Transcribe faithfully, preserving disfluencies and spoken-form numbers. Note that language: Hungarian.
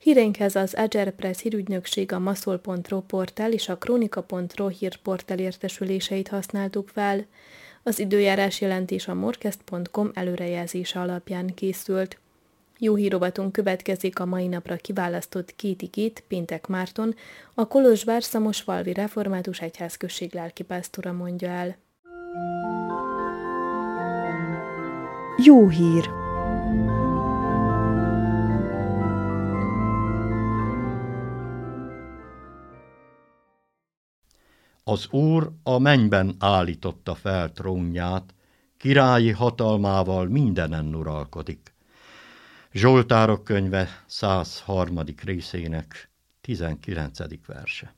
Híreinkhez az Agerpress hírügynökség, a maszol pont ro portál és a kronika pont ro hírportál értesüléseit használtuk fel. Az időjárás jelentés a morkest pont com előrejelzése alapján készült. Jó hírovatunk következik a mai napra kiválasztott két igét Péntek Márton, a Kolozsvár-Szamosfalvi Református Egyházközség lelkipásztora mondja el. Jó hír! Az Úr a mennyben állította fel trónját, királyi hatalmával mindenen uralkodik. Zsoltárok könyve száz harmadik részének tizenkilencedik verse.